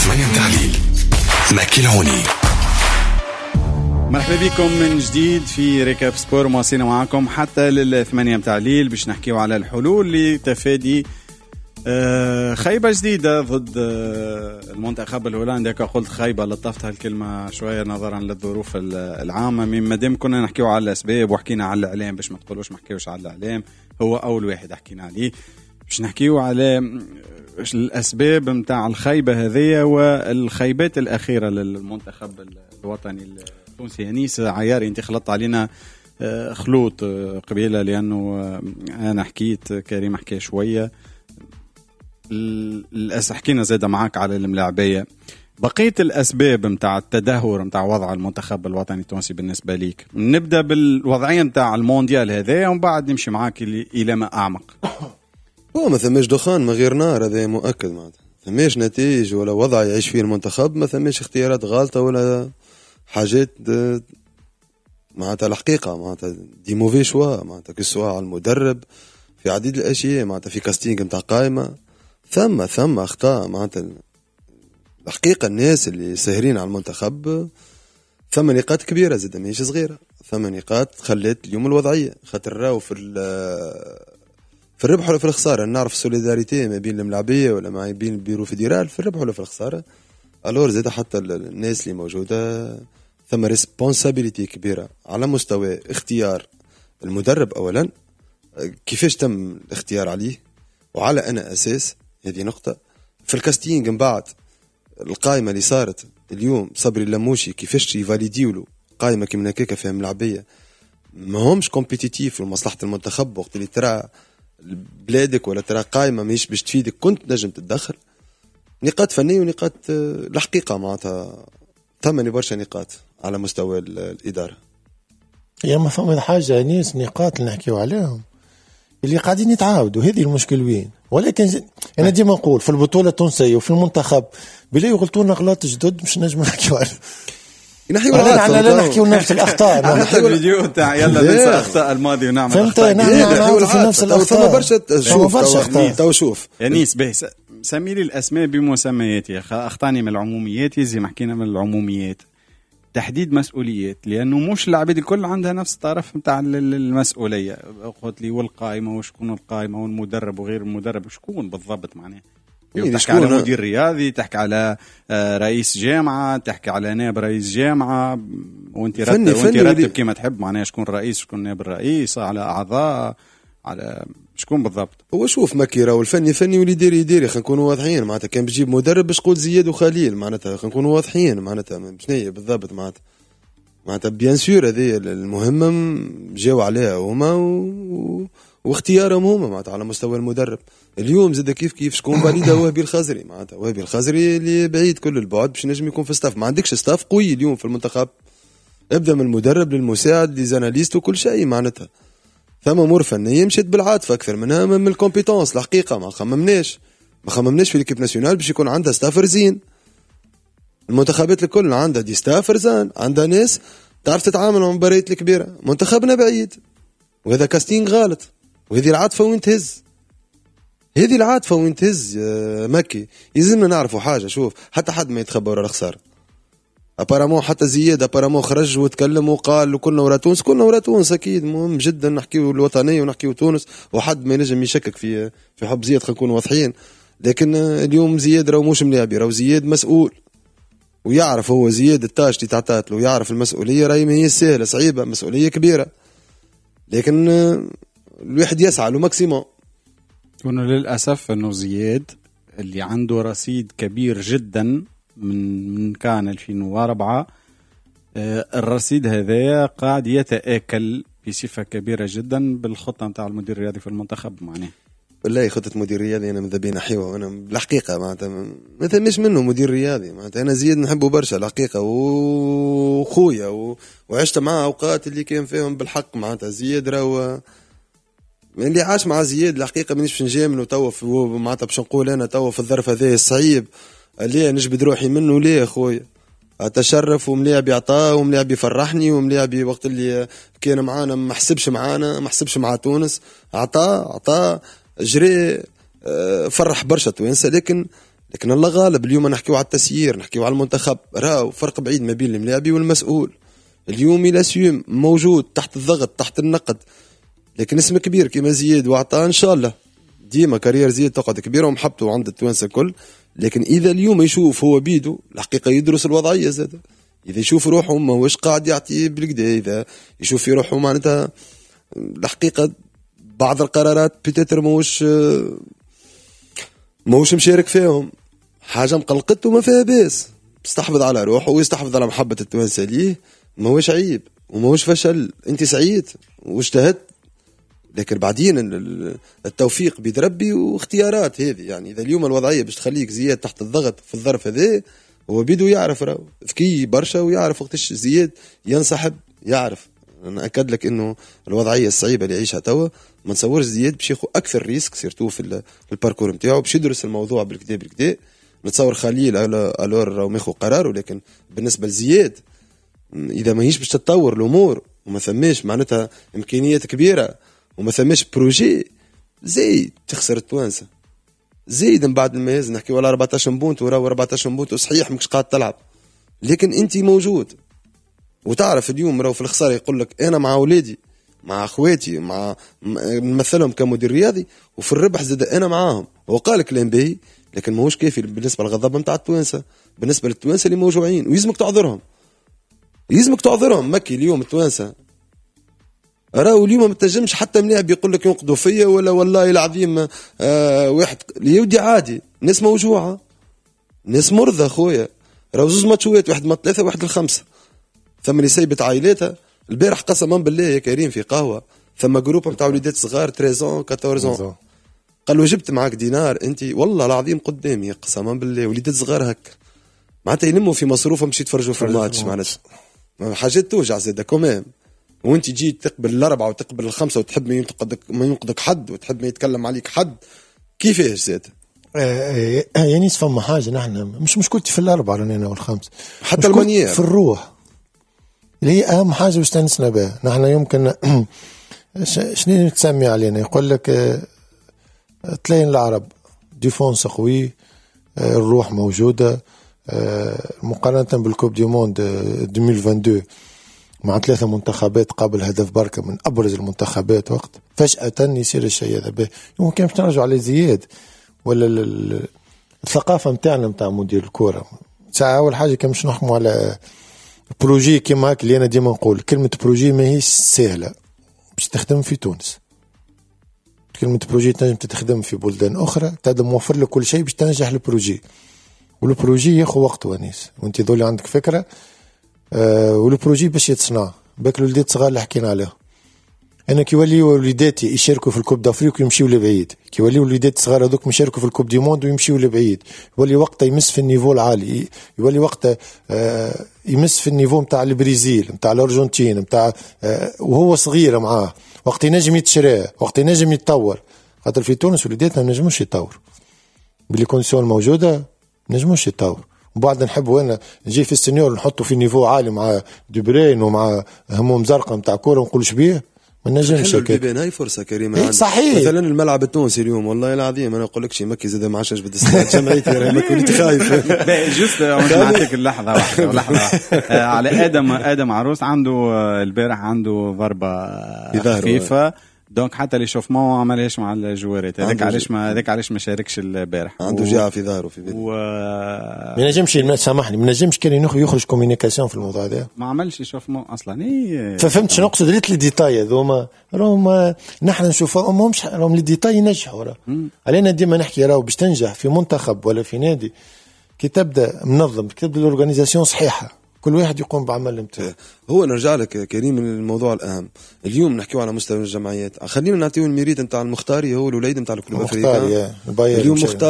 ثمانية تحليل مكي العوني. مرحبا بكم من جديد في ريكاب سبور، مواصلين معكم حتى للثمانية متعليل باش نحكيو على الحلول لتفادي خيبة جديدة ضد المنتخب الهولندي. قلت خيبة، لطفتها الكلمة شوية نظرا للظروف العامة. من مدام كنا نحكيو على الأسباب وحكينا على الإعلام باش ما تقولوش ما حكيوش على الإعلام، هو أول واحد حكينا عليه. باش نحكيو على الأسباب متاع الخيبة هذه والخيبات الأخيرة للمنتخب الوطني التونسي. أنيس عياري، انت خلطت علينا خلوط قبيلة، لأنه أنا حكيت، كريم حكي شوية، حكينا زيادة معاك على الملاعبية. بقية الأسباب متاع التدهور متاع وضع المنتخب الوطني التونسي بالنسبة ليك، نبدأ بالوضعية متاع المونديال هذا ومن بعد نمشي معاك إلى ما أعمق. هو ما ثماش دخان ما غير نار، هذا مؤكد. ما ثماش نتائج ولا وضع يعيش فيه المنتخب، ما ثماش اختيارات غالطة ولا حاجات معناتها الحقيقة، معناتها دي موفي شوا، معناتها كسوا على المدرب في عديد الأشياء، معناتها في كاستينج متاع قائمة ثم أخطاء. معناتها الحقيقة الناس اللي ساهرين على المنتخب ثم نقاط كبيرة زادة ماهيش صغيرة، ثم نقاط خلت اليوم الوضعية. خاطر راو في الربح ولا في الخسارة نعرف السوليداريتي ما بين الملاعبية ولا ما بين البيرو فيدرال، في الربح ولا في الخسارة. ألور زادة حتى الناس اللي موجودة ثم ريسبونسابيليتي كبيرة على مستوى اختيار المدرب أولا، كيفاش تم الاختيار عليه وعلى أنا أساس، هذه نقطة. في الكاستينج من بعد القائمة اللي صارت اليوم، صبري اللموشي كيفاش يفاليديولو قائمة كمنا كيكا فيها ملعبية ما همش كومبيتيتيف لمصلحة المنتخب، وقت اللي ترى بلادك ولا ترى قائمة ماهيش باش تفيدك كنت نجم تتدخل. نقاط فنية ونقاط الحقيقة، معناتها ثمانية برشا نقاط على مستوى الإدارة. يا ما فما حاجة ناس نقاط اللي نحكيو عليهم اللي قاعدين يتعاودوا، هذه المشكل وين. ولكن أنا ديما نقول في البطولة التونسية وفي المنتخب بلا يغلطونا غلط جدد مش نجم نحكيو عليه. لا نحكيو نفس الأخطاء. نحكي الفيديو تاع يلا ننسى أخطاء الماضي ونعمل أخطاء. نحن في نفس الأخطاء. برشا شوف أنيس به سمي لي الأسماء بمسمياتها. أخطاني من العموميات، يزي محكينا من العموميات. تحديد مسؤوليات، لأنه مش العبيد الكل عندها نفس الطرف متاع المسؤولية. قلت لي والقائمة وشكون القائمة والمدرب وغير المدرب شكون بالضبط معناه. تحكي على مدير رياضي، تحكي على رئيس جامعة، تحكي على نائب رئيس جامعة، وانت رتب كيما تحب معناه شكون الرئيس شكون نائب الرئيس، على أعضاء، على شكون بالضبط. هو شوف مكيرة والفني فني والإداري إداري. خلينا نكونوا واضحين، معناتها كان بجيب مدرب باش تقول زياد وخليل، معناتها خلينا نكونوا واضحين، معناتها شنو بالضبط. معناتها بيان سور هذه المهمة جاوا عليها هما واختيارهم هما، معناتها على مستوى المدرب. اليوم زاد كيف شكون فاليدا وهبي الخزري، معناتها وهبي الخزري اللي بعيد كل البعد باش نجم يكون في ستاف. ما عندكش ستاف قوي اليوم في المنتخب، ابدا من المدرب للمساعد للزاناليست وكل شيء. معناتها ثم امور فنيه مشيت بالعاطفه اكثر منها من الكومبيتونس. الحقيقه ما خممناش في الكيب ناسيونال باش يكون عندها ستاف رزين. المنتخبات الكل عندها دي ستاف رزان، عندها ناس تعرف تتعامل مع المباريات الكبيره. منتخبنا بعيد وهذا كاستينغ غلط، وهذه العاطفه وين تهز. هذه العاطفه وين تهز مكي. يلزمنا نعرفوا حاجه، شوف حتى حد ما يتخبى ورا الخساره. أبارامون حتى زياد أبارامون خرج وتكلم وقال كلنا ورا تونس، كلنا ورا تونس أكيد. مهم جدا نحكيو الوطنية ونحكيو تونس، وحد ما ينجم يشكك في حب زياد، خلينا نكونوا واضحين. لكن اليوم زياد راهو مش ملاعبي، راهو زياد مسؤول ويعرف هو زياد التاج اللي تعطات له، ويعرف المسؤولية راهي ما هي سهلة، صعيبة، مسؤولية كبيرة. لكن الواحد يسعى له ماكسيموم. للأسف أنه زياد اللي عنده رصيد كبير جدا من كان 2004، الرصيد هذا قاعد يتآكل بصفة كبيرة جدا بالخطة متاع المدير الرياضي في المنتخب. معناه والله خطة مدير رياضي أنا مذبين حيوة، وأنا بالحقيقة معناتها ما ثمش منه مدير رياضي. معناتها أنا زياد نحبه برشا الحقيقة وخويا وعشت معاه أوقات اللي كان فيهم بالحق. معناتها زياد راهو من اللي عاش مع زياد الحقيقة منيش باش نجامل وتوا معناتها باش نقول أنا توا في الظرف هذا الصعيب اللي نجبد روحي منه. ليه أخويا أتشرف وملاعب يعطاه وملاعب يفرحني وملاعب وقت اللي كان معانا ما حسبش مع تونس، عطاه جري فرح برشا توانسة. لكن لكن الله غالب. اليوم نحكيو على التسيير، نحكيو على المنتخب، راهو فرق بعيد ما بين الملاعبي والمسؤول. اليوم يلاسيوم موجود تحت الضغط تحت النقد، لكن اسم كبير كما زياد وعطاه ان شاء الله ديما كارير زياد تقعد كبيره ومحبته عند التوانسه الكل. لكن اذا اليوم يشوف هو بيدو الحقيقه يدرس الوضعيه زاد، اذا يشوف روحه ما هوش قاعد يعطي بالكدا، اذا يشوف في روحه معناتها الحقيقه بعض القرارات بيتيتر موش مشارك فيهم، حاجه مقلقته وما فيها باس، بيستحفظ على روحه ويستحفظ على محبه التوانسه ليه، ما هوش عيب وما هوش فشل. انت سعيد واجتهدت، لكن بعدين التوفيق بيد ربي واختيارات هذه. يعني اذا اليوم الوضعيه باش تخليك زياد تحت الضغط في الظرف هذا، هو بيدو يعرف راهو ذكي برشا ويعرف وقتاش زياد ينسحب، يعرف. انا اكد لك انه الوضعيه الصعيبه اللي يعيشها توا ما نصورش زياد باش ياخذ اكثر ريسك سيرتو في الباركور نتاعو، باش يدرس الموضوع بالكدا. نتصور خليل الور راهو ماخذ قراره، لكن بالنسبه لزياد اذا ماهيش باش تتطور الامور وما ثماش معناتها امكانيات كبيره وما ثماش بروجي، زي تخسر التوانسه زيد من بعد الميز. نحكي ولا 14 بونت وراه 14 بونت صحيح مش قاعد تلعب، لكن انت موجود وتعرف اليوم راهو في الخساره يقول لك انا مع اولادي مع اخواتي مع نمثلهم كمدير رياضي، وفي الربح زاد انا معاهم. هو قال كلام باهي لكن ماهوش كافي بالنسبه للغضب نتاع التوانسه، بالنسبه للتوانسه اللي موجوعين، ويلزمك تعذرهم. مكي اليوم التوانسه راهو اليوم ما تنجمش حتى ملاعب يقول لك ينقضوا فيا ولا والله العظيم واحد يودي عادي. ناس موجوعه، ناس مرضى خويا، راهو زوز ماتشوات، واحد ما 3 واحد 5، ثم اللي سيبت عائلاتها. البارح قسما بالله يا كريم في قهوه ثم جروب نتاع وليدات صغار 13 14 قال له جبت معاك دينار انت؟ والله العظيم قدامي قسما بالله وليدات صغار هك معناتها ينموا في مصروفهم مش يتفرجوا في الماتش، معناتها حاجات توجع زاده كمان. وانت جيت تقبل 4 وتقبل 5 وتحب ما ينقدك حد وتحب ما يتكلم عليك حد، كيفاش زاد؟ يعني فما حاجه نحن مش مشكلتي في 4 انا وال5، حتى المانيير في الروح اللي هي اهم حاجه واستانسنا بها. نحن يمكن شنو تسمي علينا يقول لك تلاقي العرب ديفونس قوي، الروح موجوده، مقارنه بالكوب دي موند 2022 مع 3 منتخبات قابل هدف بركة من أبرز المنتخبات، وقت فجأة يصير الشيء هذا به. يمكن باش نرجع على زياد ولا الثقافة متاعنا متاع مدير الكرة. ساعة أول حاجة كم مش نحكموا على بروجي كما هاك اللي أنا ديما نقول كلمة بروجي ما هي سهلة باش تخدم في تونس. كلمة بروجي تنجم تخدم في بلدان أخرى، تعدم موفر لك كل شيء باش تنجح البروجي، والبروجي ياخو وقت ونيس. وانت دولي عندك فكرة والبروجي باش يتصنع باك الوليدات صغار اللي حكينا عليهم. انا كي يولي وليداتي يشاركوا في الكوب دافريك ويمشيوا لبعيد، كي يولي وليدات صغار هذوك يشاركوا في الكوب دي موند ويمشيوا لبعيد، يولي وقتها يمس في النيفو العالي، يولي وقتها يمس في النيفو نتاع البرازيل نتاع الارجنتين نتاع وهو صغير معاه، وقت ينجم يتشرى، وقت ينجم يتطور. خاطر في تونس وليداتنا ما نجموش يتطور باللي كونديسيون الموجوده، ما نجموش يتطور. وبعد نحبوا انا نجي في السنيور نحطه في نيفو عالي مع دوبرين ومع هموم زرقاء نتاع كوره ونقول شبيه، ما نجمش هكا. هاي فرصه كريمه إيه صحيح. مثلا الملعب التونسي اليوم والله العظيم انا نقول لك شيء مكي زاد ما عادش بد استاد جمعيتي راهي كنت خايف. جوست نعطيك اللحظه واحده على ادم عروس عنده البارح عنده ضربه خفيفه، دونك حتى اللي شوف ما عملهاش مع الجوارات. هذاك علاش ما شاركش البارح، عنده جاعه في ظهره في بيته. ما نجمش سامحني، ما نجمش كان يخرج كوميونيكاسيون في الموضوع هذا، ما عملش يشوف ما اصلا. ففهمت شنو نقصد؟ ريت لي ديتاي هذوما راهم نحن نشوفهم مش راهم لي ديتاي ينجحوا. علينا ديما نحكي راهو باش تنجح في منتخب ولا في نادي كي تبدا منظم، كي تبدا الاورغانيزاسيون صحيحه، كل واحد يقوم بعمل نتاعو. هو نرجع لك كريم من الموضوع الأهم اليوم نحكيو على مستوى الجمعيات، خلينا نعطيو الميريت نتاع المختاري، هو الوليد نتاع الكلوب الأفريقي اليوم مختار